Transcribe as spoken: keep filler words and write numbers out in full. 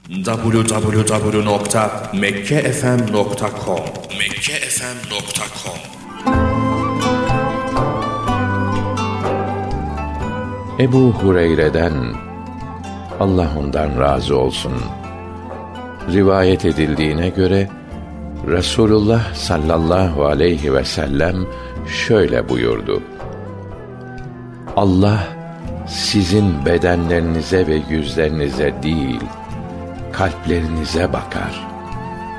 double-u double-u double-u nokta mekke f m nokta com mekke f m nokta com. Ebu Hureyre'den, Allah ondan razı olsun, rivayet edildiğine göre Resulullah sallallahu aleyhi ve sellem şöyle buyurdu: Allah sizin bedenlerinize ve yüzlerinize değil, kalplerinize bakar.